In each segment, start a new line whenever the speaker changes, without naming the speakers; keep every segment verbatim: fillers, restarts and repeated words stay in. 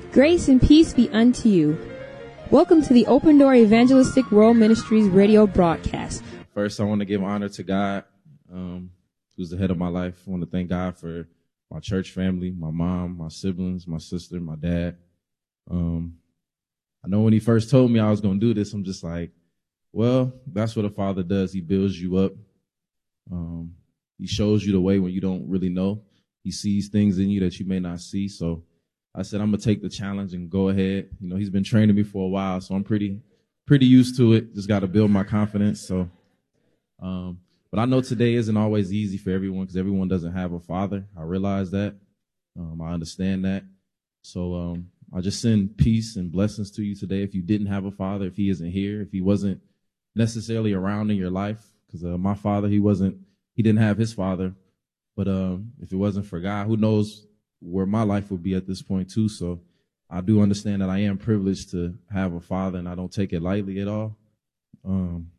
Grace and peace be unto you. Welcome to the Open Door Evangelistic World Ministries radio broadcast.
First, I want to give honor to God, um, who's the head of my life. I want to thank God for my church family, my mom, my siblings, my sister, my dad. Um, I know when he first told me I was going to do this, I'm just like, well, that's what a father does. He builds you up. Um, he shows you the way when you don't really know. He sees things in you that you may not see. So I said, I'm going to take the challenge and go ahead. You know, he's been training me for a while, so I'm pretty, pretty used to it. Just got to build my confidence. So, um, but I know today isn't always easy for everyone because everyone doesn't have a father. I realize that. Um, I understand that. So, um, I just send peace and blessings to you today. If you didn't have a father, if he isn't here, if he wasn't necessarily around in your life, because uh, my father, he wasn't, he didn't have his father. But um, if it wasn't for God, who knows where my life would be at this point too. So I do understand that I am privileged to have a father, and I don't take it lightly at all. Um,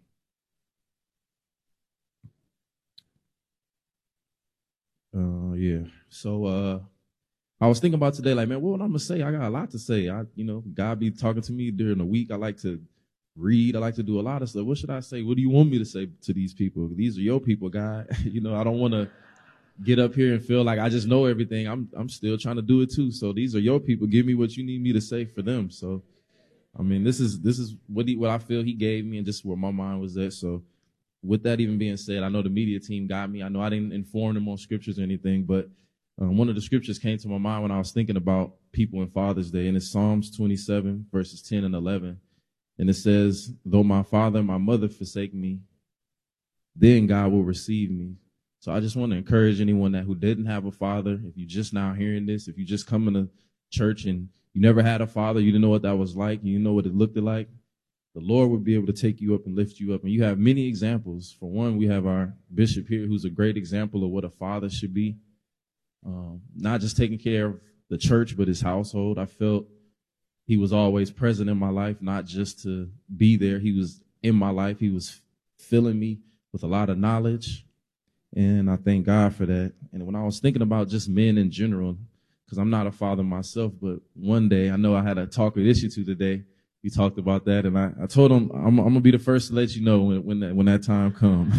uh, yeah. So uh, I was thinking about today, like, man, what am I gonna say? I got a lot to say. I, you know, God be talking to me during the week. I like to read. I like to do a lot of stuff. What should I say? What do you want me to say to these people? These are your people, God. You know, I don't want to get up here and feel like I just know everything. I'm I'm still trying to do it too. So these are your people. Give me what you need me to say for them. So, I mean, this is this is what he, what I feel he gave me and just where my mind was at. So with that even being said, I know the media team got me. I know I didn't inform them on scriptures or anything, but um, one of the scriptures came to my mind when I was thinking about people in Father's Day, and it's Psalms twenty-seven, verses ten and eleven. And it says, though my father and my mother forsake me, then God will receive me. So I just want to encourage anyone that who didn't have a father, if you're just now hearing this, if you just come into church and you never had a father, you didn't know what that was like, you didn't know what it looked like, the Lord would be able to take you up and lift you up. And you have many examples. For one, we have our bishop here, who's a great example of what a father should be. Um, not just taking care of the church, but his household. I felt he was always present in my life, not just to be there. He was in my life. He was filling me with a lot of knowledge. And I thank God for that. And when I was thinking about just men in general, because I'm not a father myself, but one day, I know I had a talk with Issue today. We talked about that, and I, I told him I'm, I'm going to be the first to let you know when, when, that, when that time comes.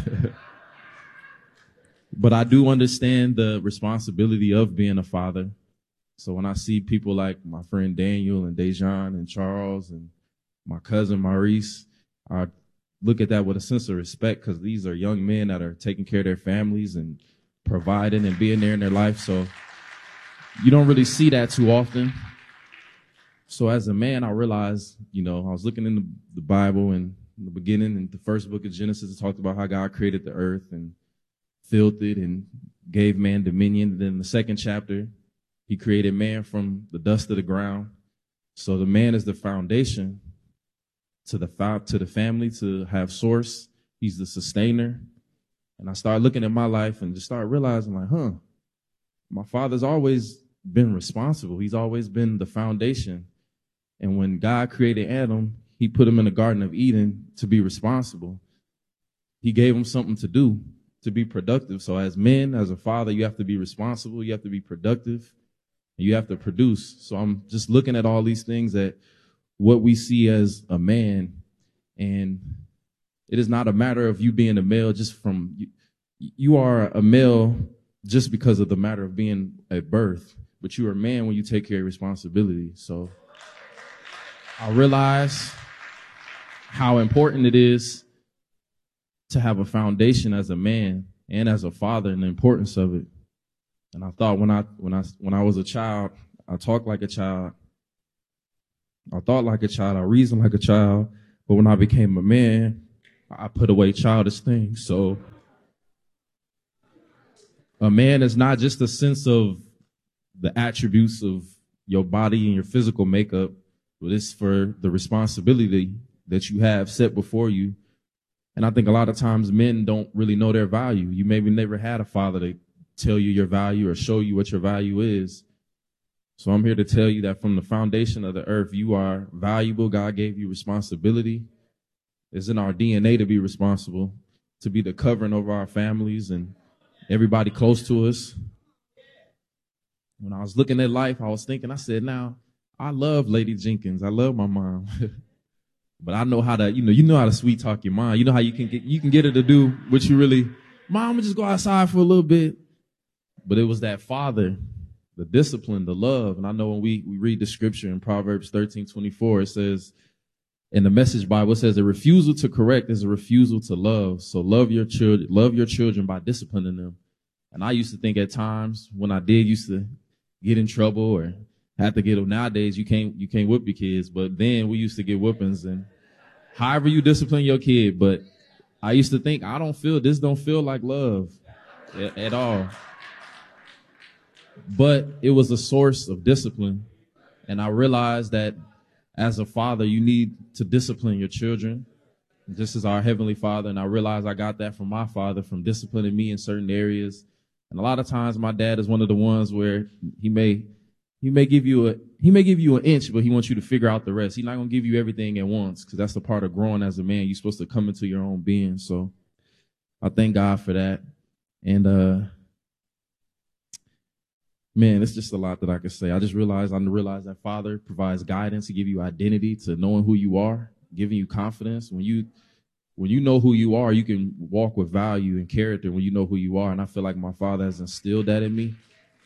But I do understand the responsibility of being a father. So when I see people like my friend Daniel and Dejan and Charles and my cousin Maurice, I look at that with a sense of respect, because these are young men that are taking care of their families and providing and being there in their life. So you don't really see that too often. So as a man, I realized, you know, I was looking in the, the Bible, and in the beginning, in the first book of Genesis, it talked about how God created the earth and filled it and gave man dominion. And then in the second chapter, he created man from the dust of the ground. So the man is the foundation to the to the family, to have source. He's the sustainer. And I started looking at my life and just started realizing, like, huh, my father's always been responsible. He's always been the foundation. And when God created Adam, he put him in the Garden of Eden to be responsible. He gave him something to do, to be productive. So as men, as a father, you have to be responsible. You have to be productive. And you have to produce. So I'm just looking at all these things that what we see as a man, and it is not a matter of you being a male just from, you, you are a male just because of the matter of being at birth, but you are a man when you take care of responsibility. So I realize how important it is to have a foundation as a man and as a father, and the importance of it. And I thought when I, when I, when I was a child, I talked like a child. I thought like a child, I reasoned like a child, but when I became a man, I put away childish things. So a man is not just a sense of the attributes of your body and your physical makeup, but it's for the responsibility that you have set before you. And I think a lot of times men don't really know their value. You maybe never had a father to tell you your value or show you what your value is. So I'm here to tell you that from the foundation of the earth, you are valuable. God gave you responsibility. It's in our D N A to be responsible, to be the covering over our families and everybody close to us. When I was looking at life, I was thinking, I said, now, I love Lady Jenkins. I love my mom. But I know how to, you know, you know how to sweet talk your mom. You know how you can get, you can get her to do what you really, Mom, just go outside for a little bit. But it was that father, the discipline, the love. And I know when we, we read the scripture in Proverbs thirteen twenty-four, it says, in the Message Bible, it says a refusal to correct is a refusal to love. So love your children, love your children by disciplining them. And I used to think at times when I did used to get in trouble or have to get them. Nowadays, you can't, you can't whip your kids. But then we used to get whippings, and however you discipline your kid. But I used to think, I don't feel, this don't feel like love at, at all. But it was a source of discipline. And I realized that as a father, you need to discipline your children, just as our Heavenly Father. And I realized I got that from my father, from disciplining me in certain areas. And a lot of times my dad is one of the ones where he may, he may give you a, he may give you an inch, but he wants you to figure out the rest. He's not going to give you everything at once, because that's the part of growing as a man. You're supposed to come into your own being. So I thank God for that. And, uh, man, it's just a lot that I could say. I just realized, I realized that Father provides guidance to give you identity, to knowing who you are, giving you confidence. When you, when you know who you are, you can walk with value and character when you know who you are. And I feel like my Father has instilled that in me.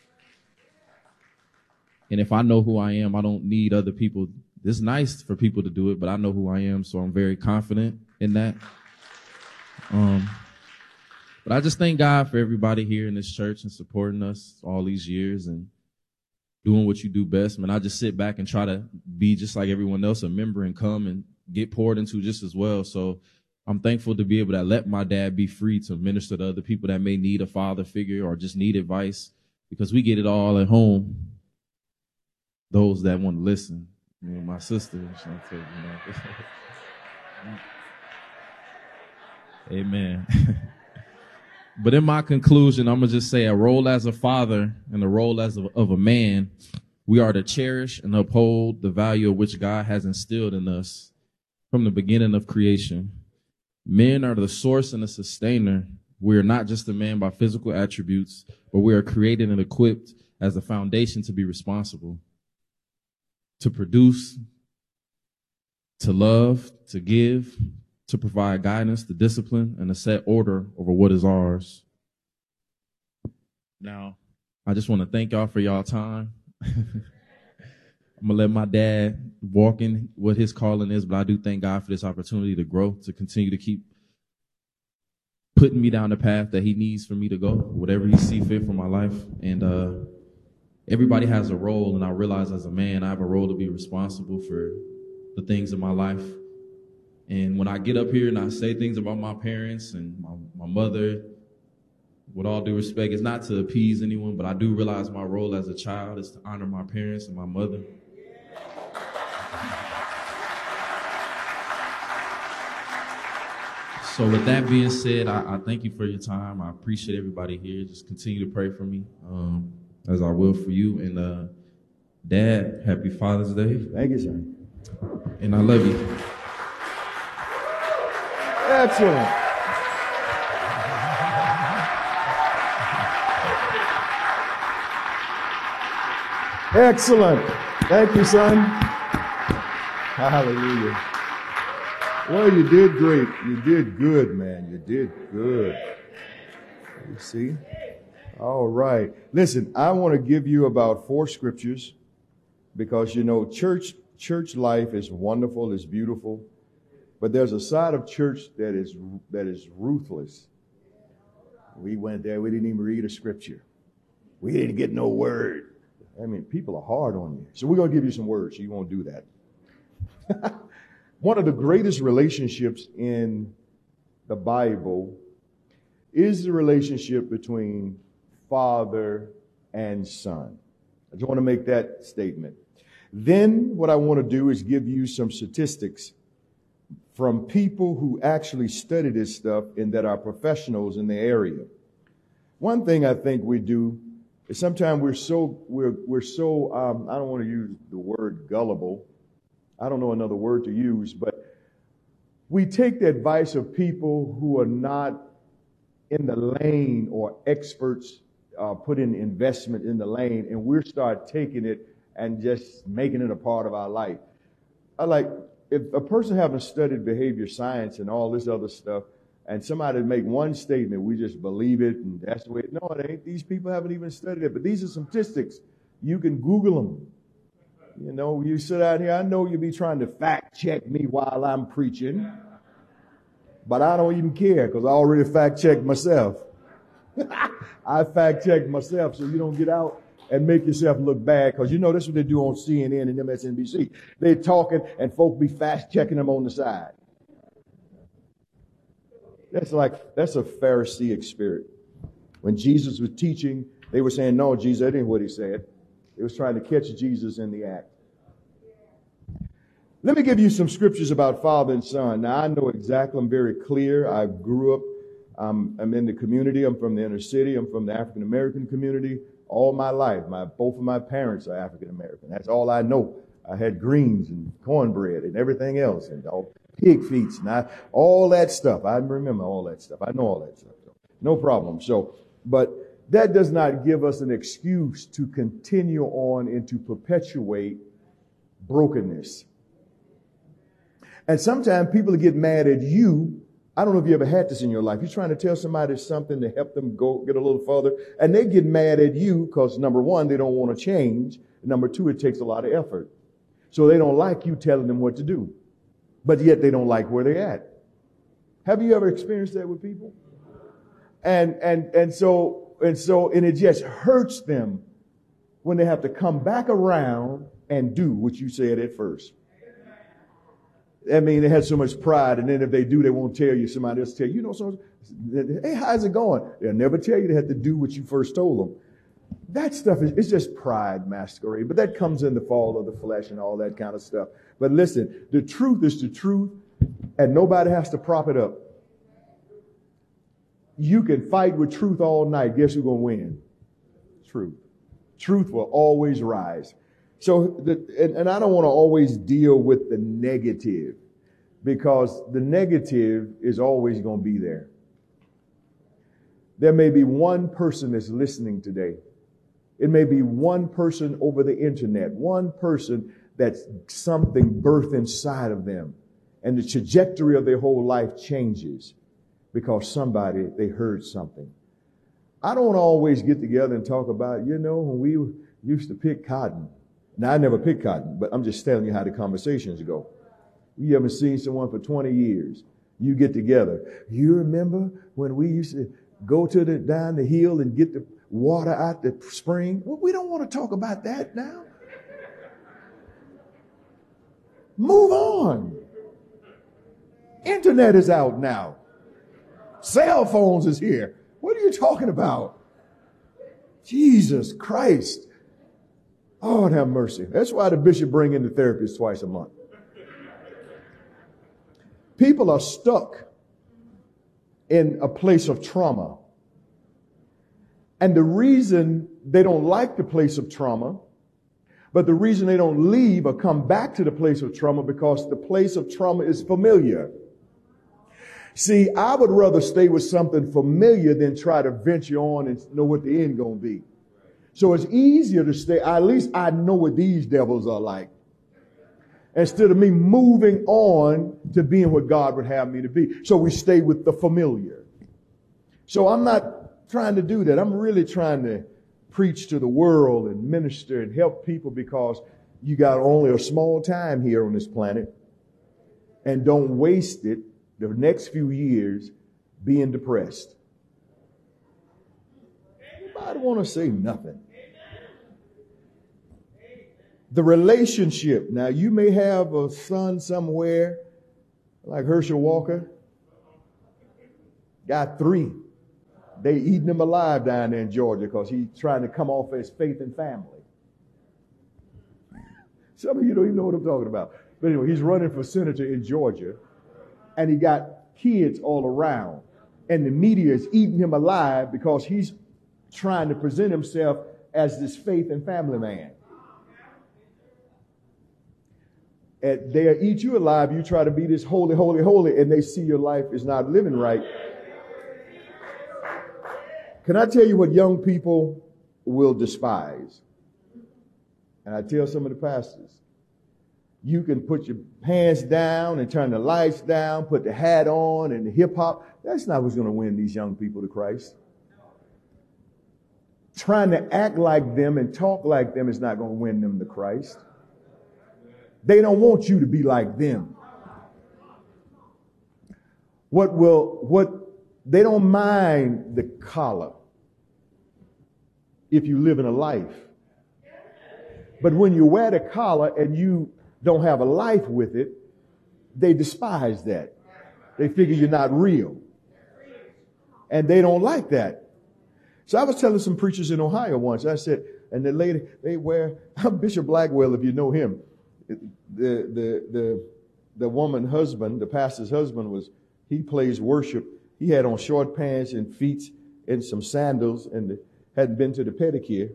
And if I know who I am, I don't need other people. It's nice for people to do it, but I know who I am, so I'm very confident in that. Um, But I just thank God for everybody here in this church and supporting us all these years and doing what you do best. Man, I just sit back and try to be just like everyone else, a member, and come and get poured into just as well. So I'm thankful to be able to let my dad be free to minister to other people that may need a father figure or just need advice, because we get it all at home. Those that want to listen. You know, my sister, she don't tell you know. Amen. But in my conclusion, I'm going to just say a role as a father and a role as a, of a man, we are to cherish and uphold the value of which God has instilled in us from the beginning of creation. Men are the source and the sustainer. We are not just a man by physical attributes, but we are created and equipped as a foundation to be responsible, to produce, to love, to give, to provide guidance, to discipline, and to set order over what is ours. Now, I just want to thank y'all for y'all time. I'm going to let my dad walk in what his calling is, but I do thank God for this opportunity to grow, to continue to keep putting me down the path that he needs for me to go, whatever he see fit for my life. And uh, everybody has a role, and I realize as a man, I have a role to be responsible for the things in my life. And when I get up here and I say things about my parents and my, my mother, with all due respect, it's not to appease anyone, but I do realize my role as a child is to honor my parents and my mother. So with that being said, I, I thank you for your time. I appreciate everybody here. Just continue to pray for me, um, as I will for you. And uh, Dad, happy Father's Day.
Thank you, sir.
And I love you.
Excellent. Excellent. Thank you, son. Hallelujah. Well, you did great. You did good, man. You did good. You see? All right. Listen, I want to give you about four scriptures because, you know, church, church life is wonderful, it's beautiful. But there's a side of church that is that is ruthless. We went there, we didn't even read a scripture. We didn't get no word. I mean, people are hard on you. So we're going to give you some words, so you won't do that. One of the greatest relationships in the Bible is the relationship between father and son. I just want to make that statement. Then what I want to do is give you some statistics from people who actually study this stuff and that are professionals in the area. One thing I think we do is sometimes we're so, we're, we're so, um, I don't want to use the word gullible. I don't know another word to use, but we take the advice of people who are not in the lane or experts uh, put in investment in the lane, and we start taking it and just making it a part of our life. I like, if a person haven't studied behavior science and all this other stuff, and somebody make one statement, we just believe it, and that's the way it, no, it ain't. These people haven't even studied it, but these are some statistics. You can Google them. You know, you sit out here, I know you be trying to fact check me while I'm preaching, but I don't even care because I already fact checked myself. I fact checked myself so you don't get out and make yourself look bad, because you know that's what they do on C N N and M S N B C. They're talking and folk be fast checking them on the side. That's like, that's a Pharisaic spirit. When Jesus was teaching, they were saying, no, Jesus, that ain't what he said. They was trying to catch Jesus in the act. Let me give you some scriptures about father and son. Now, I know exactly, I'm very clear. I grew up, um, I'm in the community. I'm from the inner city. I'm from the African American community. All my life, my both of my parents are African American. That's all I know. I had greens and cornbread and everything else, and all pig feet and I, all that stuff. I remember all that stuff. I know all that stuff. So no problem. So, but that does not give us an excuse to continue on and to perpetuate brokenness. And sometimes people get mad at you. I don't know if you ever had this in your life. You're trying to tell somebody something to help them go get a little further, and they get mad at you because, number one, they don't want to change. Number two, it takes a lot of effort. So they don't like you telling them what to do, but yet they don't like where they're at. Have you ever experienced that with people? And, and, and so, and so, and it just hurts them when they have to come back around and do what you said at first. I mean, they had so much pride, and then if they do, they won't tell you. Somebody else tell you, you know, so, hey, how's it going? They'll never tell you they had to do what you first told them. That stuff is, it's just pride masquerade, but that comes in the fall of the flesh and all that kind of stuff. But listen, the truth is the truth, and nobody has to prop it up. You can fight with truth all night. Guess who's going to win? Truth. Truth will always rise. So, the, and, and I don't want to always deal with the negative, because the negative is always going to be there. There may be one person that's listening today. It may be one person over the internet, one person that's something birthed inside of them, and the trajectory of their whole life changes because somebody, they heard something. I don't always get together and talk about, you know, when we used to pick cotton. Now, I never picked cotton, but I'm just telling you how the conversations go. You haven't seen someone for twenty years. You get together. You remember when we used to go to the down the hill and get the water out the spring? Well, we don't want to talk about that now. Move on. Internet is out now. Cell phones is here. What are you talking about? Jesus Christ. Lord have mercy. That's why the bishop bring in the therapist twice a month. People are stuck in a place of trauma. And the reason they don't like the place of trauma, but the reason they don't leave or come back to the place of trauma, because the place of trauma is familiar. See, I would rather stay with something familiar than try to venture on and know what the end going to be. So it's easier to stay, at least I know what these devils are like, instead of me moving on to being what God would have me to be. So we stay with the familiar. So I'm not trying to do that. I'm really trying to preach to the world and minister and help people, because you got only a small time here on this planet, and don't waste it the next few years being depressed. Anybody want to say nothing? The relationship. Now, you may have a son somewhere like Herschel Walker. Got three. They eating him alive down there in Georgia because he's trying to come off as faith and family. Some of you don't even know what I'm talking about. But anyway, he's running for senator in Georgia, and he got kids all around. And the media is eating him alive because he's trying to present himself as this faith and family man. And they'll eat you alive. You try to be this holy, holy, holy, and they see your life is not living right. Can I tell you what young people will despise? And I tell some of the pastors, you can put your hands down and turn the lights down, put the hat on and the hip hop. That's not what's going to win these young people to Christ. Trying to act like them and talk like them is not going to win them to Christ. They don't want you to be like them. What will, what, they don't mind the collar if you live in a life. But when you wear the collar and you don't have a life with it, they despise that. They figure you're not real. And they don't like that. So I was telling some preachers in Ohio once, I said, and the lady, they wear, Bishop Blackwell, if you know him, the, the, the, the woman husband, the pastor's husband was, he plays worship. He had on short pants and feet and some sandals and hadn't been to the pedicure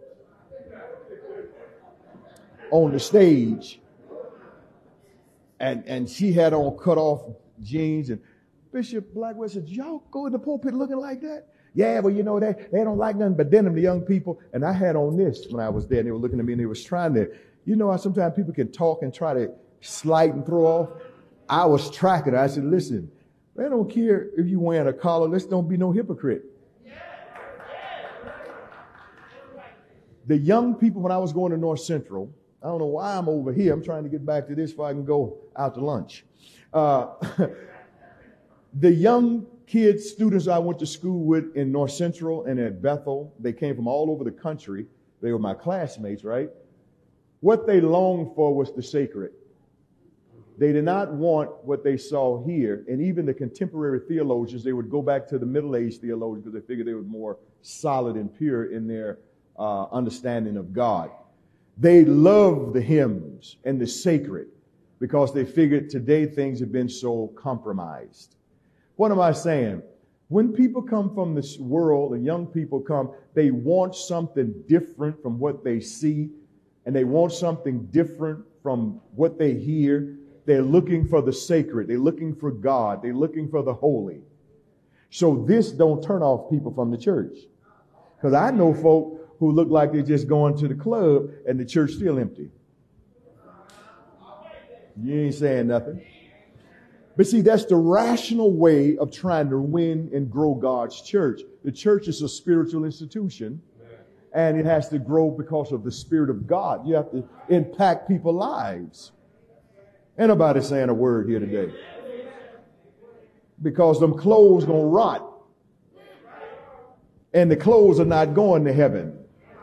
on the stage. And, and she had on cut off jeans, and Bishop Blackwell said, y'all go in the pulpit looking like that? Yeah, well, you know, they, they don't like nothing but denim, the young people. And I had on this when I was there, and they were looking at me, and they was trying to, you know how sometimes people can talk and try to slight and throw off? I was tracking her. I said, listen, they don't care if you wearing a collar. Let's don't be no hypocrite. The young people, when I was going to North Central, I don't know why I'm over here. I'm trying to get back to this before I can go out to lunch. Uh, the young kids, students I went to school with in North Central and at Bethel, they came from all over the country. They were my classmates, right? What they longed for was the sacred. They did not want what they saw here. And even the contemporary theologians, they would go back to the middle-aged theologians because they figured they were more solid and pure in their uh, understanding of God. They loved the hymns and the sacred because they figured today things have been so compromised. What am I saying? When people come from this world and young people come, they want something different from what they see, and they want something different from what they hear. They're looking for the sacred. They're looking for God. They're looking for the holy. So this don't turn off people from the church. Because I know folk who look like they're just going to the club and the church still empty. You ain't saying nothing. But see, that's the rational way of trying to win and grow God's church. The church is a spiritual institution, and it has to grow because of the Spirit of God. You have to impact people's lives. Ain't nobody saying a word here today. Because them clothes gonna rot. And the clothes are not going to heaven.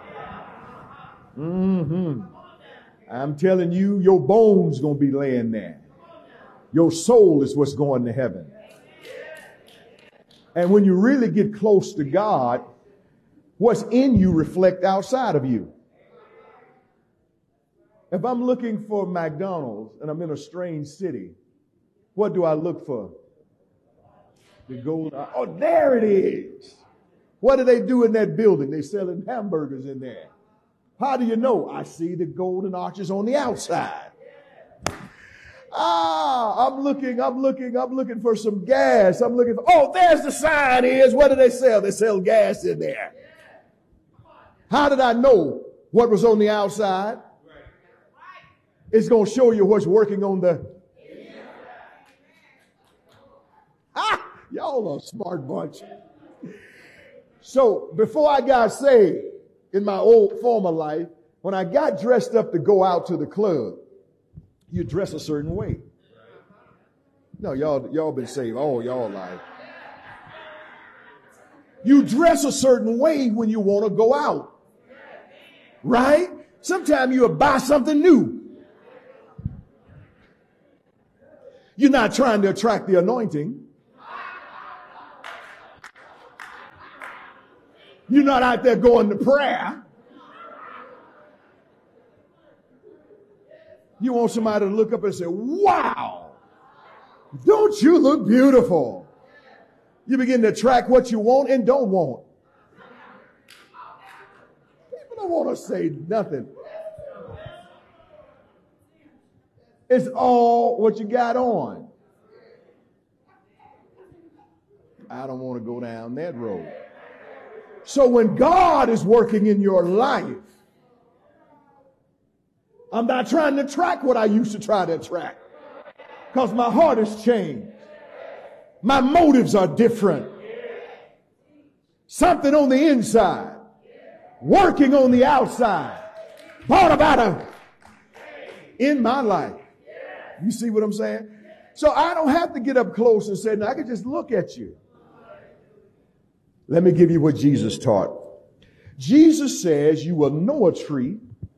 Mm-hmm. I'm telling you, your bones gonna be laying there. Your soul is what's going to heaven. And when you really get close to God, what's in you reflect outside of you. If I'm looking for McDonald's and I'm in a strange city, what do I look for? The golden. Oh, there it is. What do they do in that building? They're selling hamburgers in there. How do you know? I see the golden arches on the outside. Ah, I'm looking, I'm looking, I'm looking for some gas. I'm looking for, oh, there's the sign is. What do they sell? They sell gas in there. How did I know what was on the outside? It's going to show you what's working on the. Ah, y'all are a smart bunch. So before I got saved in my old former life, when I got dressed up to go out to the club, you dress a certain way. No, y'all, y'all been saved all y'all life. You dress a certain way when you want to go out. Right? Sometimes you'll buy something new. You're not trying to attract the anointing. You're not out there going to prayer. You want somebody to look up and say, wow, don't you look beautiful? You begin to attract what you want and don't want. People don't want to say nothing. It's all what you got on. I don't want to go down that road. So when God is working in your life, I'm not trying to track what I used to try to track, because my heart has changed. My motives are different. Something on the inside, working on the outside, brought about a in my life. You see what I'm saying? So I don't have to get up close and say, no, I can just look at you. Let me give you what Jesus taught. Jesus says you will know a tree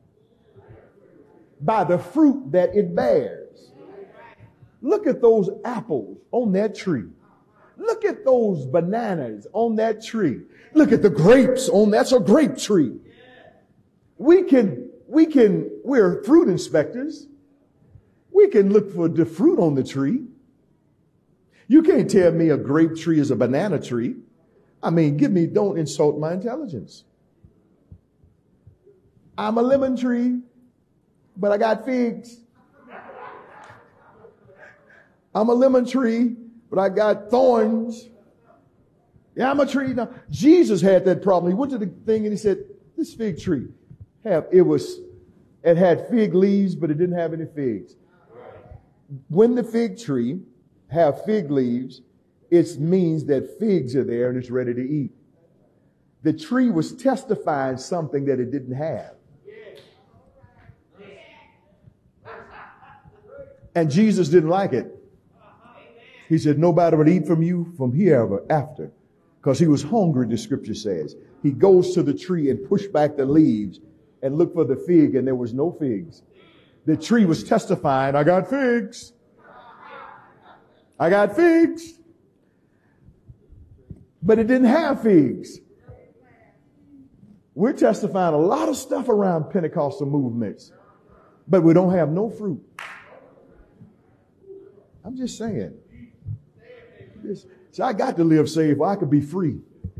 by the fruit that it bears. Look at those apples on that tree. Look at those bananas on that tree. Look at the grapes on that's a grape tree. We can, we can, we're fruit inspectors. We can look for the fruit on the tree. You can't tell me a grape tree is a banana tree. I mean, give me, don't insult my intelligence. I'm a lemon tree, but I got figs. I'm a lemon tree, but I got thorns. Yeah, I'm a tree. Now, Jesus had that problem. He went to the thing and he said, this fig tree, have, it was, it had fig leaves, but it didn't have any figs. When the fig tree have fig leaves, it means that figs are there and it's ready to eat. The tree was testifying something that it didn't have. And Jesus didn't like it. He said, nobody would eat from you from here ever after. Because he was hungry, the scripture says. He goes to the tree and pushed back the leaves and looked for the fig, and there was no figs. The tree was testifying, I got figs. I got figs. But it didn't have figs. We're testifying a lot of stuff around Pentecostal movements, but we don't have no fruit. I'm just saying. So I got to live saved where I could be free.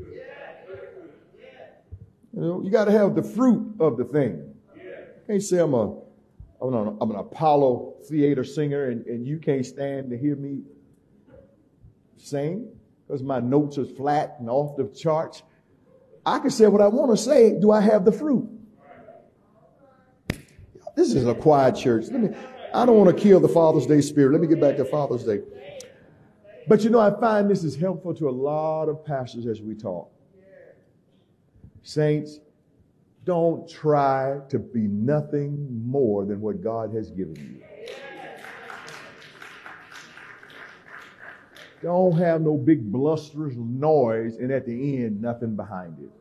You know, you got to have the fruit of the thing. You can't say I'm a I'm an, I'm an Apollo theater singer and, and you can't stand to hear me sing because my notes are flat and off the charts. I can say what I want to say. Do I have the fruit? This is a quiet church. Let me, I don't want to kill the Father's Day spirit. Let me get back to Father's Day. But you know, I find this is helpful to a lot of pastors as we talk. Saints, don't try to be nothing more than what God has given you. Don't have no big blusterous noise and at the end, nothing behind it.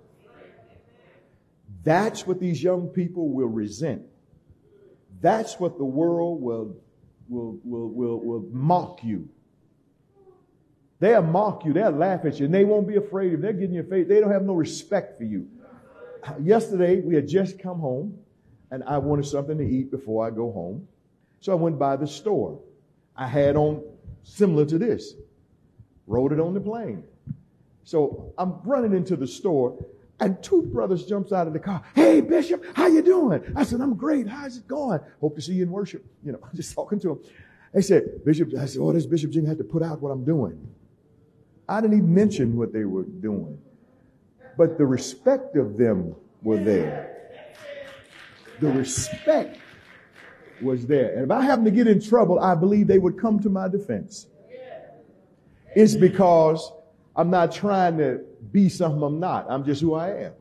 That's what these young people will resent. That's what the world will, will, will, will, will mock you. They'll mock you. They'll laugh at you. And they won't be afraid. If they're getting your face, they don't have no respect for you. Yesterday, we had just come home, and I wanted something to eat before I go home. So I went by the store. I had on similar to this. Wrote it on the plane. So I'm running into the store, and two brothers jumps out of the car. Hey, Bishop, how you doing? I said, I'm great. How's it going? Hope to see you in worship. You know, I'm just talking to them. They said, Bishop, I said, oh, this Bishop Jim had to put out what I'm doing. I didn't even mention what they were doing. But the respect of them were there. The respect was there. And if I happened to get in trouble, I believe they would come to my defense. It's because I'm not trying to be something I'm not. I'm just who I am.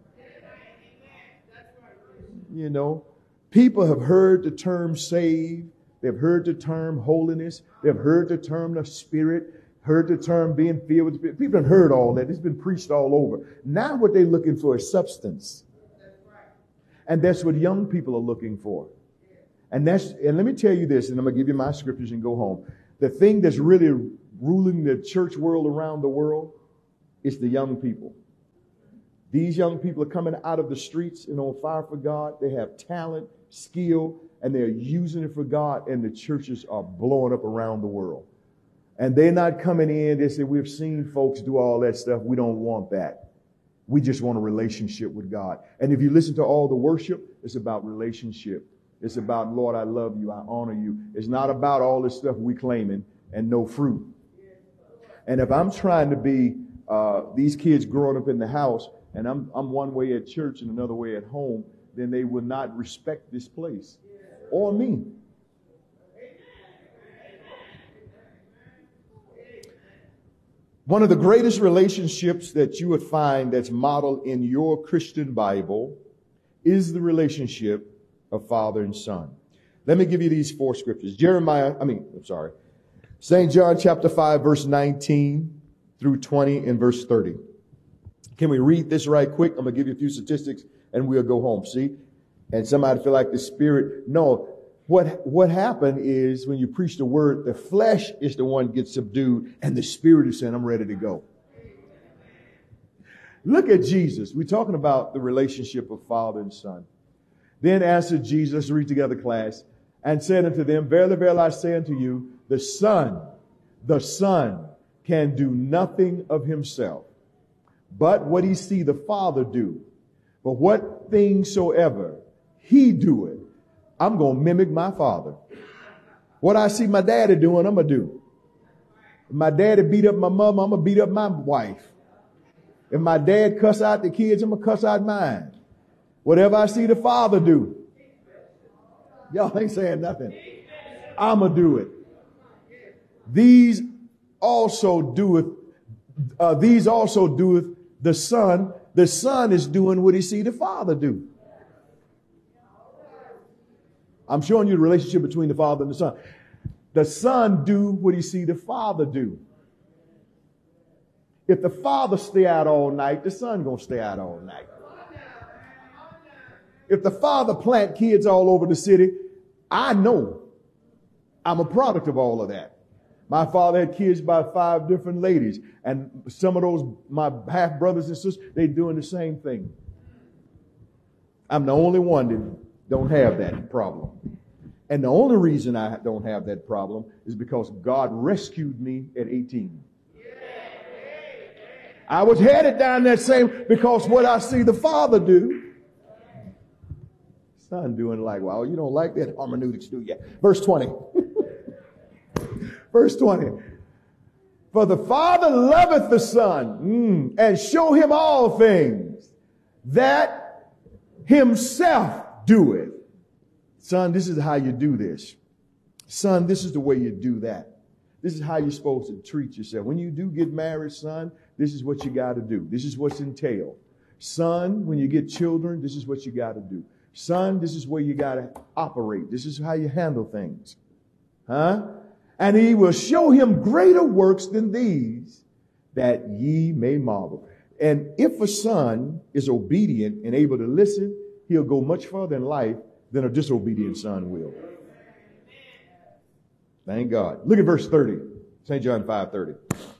You know, people have heard the term saved. They've heard the term holiness. They've heard the term the Spirit. Heard the term being filled with the Spirit. People have heard all that. It's been preached all over. Now what they're looking for is substance. And that's what young people are looking for. And that's, and let me tell you this, and I'm going to give you my scriptures and go home. The thing that's really ruling the church world around the world is the young people. These young people are coming out of the streets and on fire for God. They have talent, skill, and they're using it for God, and the churches are blowing up around the world. And they're not coming in, they say, we've seen folks do all that stuff. We don't want that. We just want a relationship with God. And if you listen to all the worship, it's about relationship. It's about, Lord, I love you. I honor you. It's not about all this stuff we claiming and no fruit. And if I'm trying to be uh, these kids growing up in the house, and I'm, I'm one way at church and another way at home, then they will not respect this place. or me. One of the greatest relationships that you would find that's modeled in your Christian Bible is the relationship of father and son. Let me give you these four scriptures. Jeremiah, I mean, I'm sorry. Saint John chapter five, verse nineteen through twenty and verse thirty. Can we read this right quick? I'm going to give you a few statistics and we'll go home. See? And somebody feel like the Spirit. No. What, what happened is when you preach the word, the flesh is the one that gets subdued and the Spirit is saying, I'm ready to go. Look at Jesus. We're talking about the relationship of father and son. Then answered Jesus, let's read together, class, and said unto them, verily, verily, I say unto you, the Son, the Son can do nothing of himself, but what he see the Father do. But what things soever he doeth, I'm going to mimic my Father. What I see my daddy doing, I'm going to do. If my daddy beat up my mom, I'm going to beat up my wife. If my dad cuss out the kids, I'm going to cuss out mine. Whatever I see the Father do. Y'all ain't saying nothing. I'm going to do it. These also doeth, uh, these also doeth the Son. The Son is doing what he see the Father do. I'm showing you the relationship between the Father and the Son. The Son do what he see the Father do. If the Father stay out all night, the Son gonna stay out all night. If the Father plant kids all over the city, I know I'm a product of all of that. My father had kids by five different ladies, and some of those, my half brothers and sisters, they doing the same thing. I'm the only one that don't have that problem. And the only reason I don't have that problem is because God rescued me at eighteen. I was headed down that same, because what I see the Father do, Son doing like, well, you don't like that hermeneutics, do you? Verse twenty. Verse twenty. For the Father loveth the Son, mm, and show him all things that himself doeth. Son, this is how you do this. Son, this is the way you do that. This is how you're supposed to treat yourself. When you do get married, son, this is what you got to do. This is what's entailed. Son, when you get children, this is what you got to do. Son, this is where you got to operate. This is how you handle things. Huh? And he will show him greater works than these, that ye may marvel. And if a son is obedient and able to listen, he'll go much further in life than a disobedient son will. Thank God. Look at verse thirty. Saint John five thirty.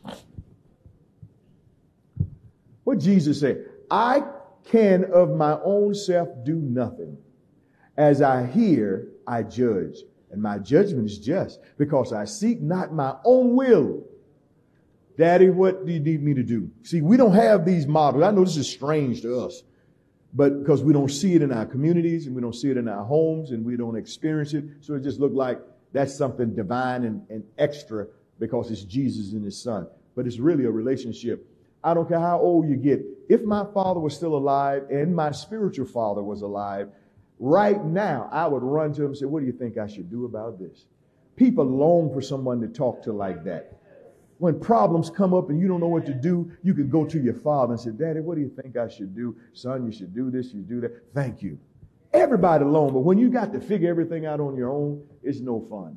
What Jesus said, I can of my own self do nothing. As I hear, I judge. And my judgment is just, because I seek not my own will. Daddy, what do you need me to do? See, we don't have these models. I know this is strange to us, but because we don't see it in our communities and we don't see it in our homes and we don't experience it. So it just looked like that's something divine and, and extra because it's Jesus and his son. But it's really a relationship. I don't care how old you get. If my father was still alive and my spiritual father was alive, right now, I would run to him and say, what do you think I should do about this? People long for someone to talk to like that. When problems come up and you don't know what to do, you can go to your father and say, Daddy, what do you think I should do? Son, you should do this, you do that. Thank you. Everybody alone, but when you got to figure everything out on your own, it's no fun.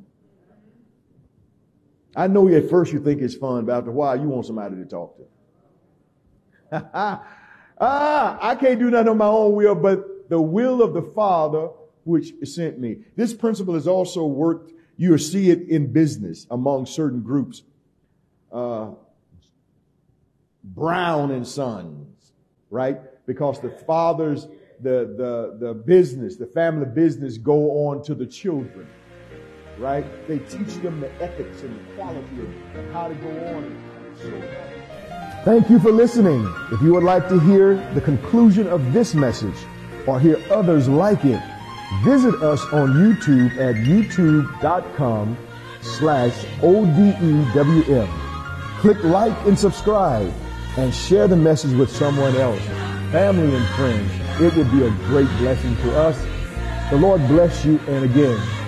I know at first you think it's fun, but after a while you want somebody to talk to. ah, I can't do nothing on my own will, but the will of the Father which sent me. This principle has also worked. You see it in business among certain groups. Uh, Brown and Sons, right? Because the fathers, the, the, the business, the family business go on to the children, right? They teach them the ethics and the quality of how to go on. And so thank you for listening. If you would like to hear the conclusion of this message or hear others like it, visit us on YouTube at youtube.com slash ODEWM. Click like and subscribe and share the message with someone else, family and friends. It would be a great blessing to us The Lord bless you. And again,